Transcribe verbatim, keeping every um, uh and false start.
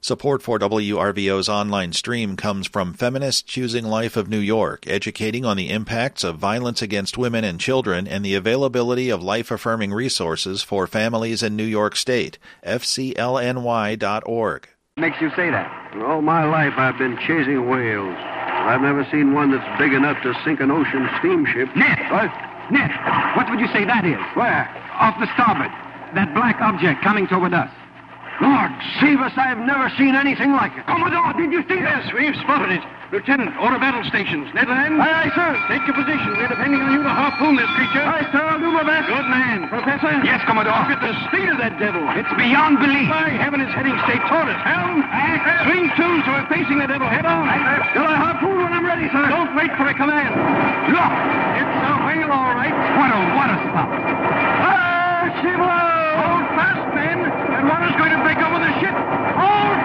Support for W R V O's online stream comes from Feminists Choosing Life of New York, educating on the impacts of violence against women and children and the availability of life-affirming resources for families in New York State. F C L N Y dot org. Makes you say that? All my life I've been chasing whales. I've never seen one that's big enough to sink an ocean steamship. Ned! What? Ned! What would you say that is? Where? Off the starboard. That black object coming toward us. Lord, save us, I've never seen anything like it. Commodore, did you see Yes, that? we've spotted it. Lieutenant, order battle stations. Ned Land? Aye, aye, sir. Take your position. We're depending on you to harpoon this creature. Aye, sir, I'll do my best. Good man. Professor? Yes, Commodore. Look at the speed of that devil. It's beyond belief. By heaven, it's heading straight toward us. Helm? Aye, sir. Swing to, so we're facing the devil head on. Aye, sir. Shall I harpoon when I'm ready, sir? Don't wait for a command. Look! It's a whale, all right. What a water spout. Ah, Shiva! Hold fast, men. That water's going to break over the ship. Hold